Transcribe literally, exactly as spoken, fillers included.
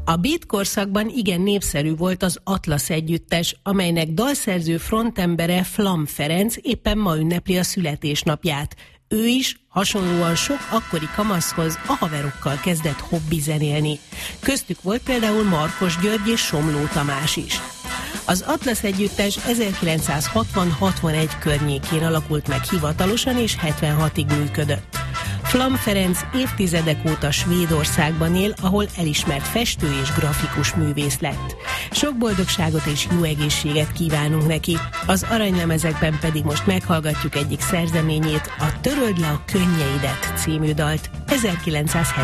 A beat korszakban igen népszerű volt az Atlasz együttes, amelynek dalszerző frontembere Flamm Ferenc éppen ma ünnepli a születésnapját. Ő is, hasonlóan sok akkori kamaszhoz a haverokkal kezdett hobbi zenélni. Köztük volt például Markos György és Somló Tamás is. Az Atlasz együttes ezerkilencszázhatvan-hatvanegy környékén alakult meg hivatalosan és hetvenhatig működött. Flamm Ferenc évtizedek óta Svédországban él, ahol elismert festő és grafikus művész lett. Sok boldogságot és jó egészséget kívánunk neki. Az aranylemezekben pedig most meghallgatjuk egyik szerzeményét, a Töröld le a könnyeidet című dalt ezerkilencszázhetvenkilencben.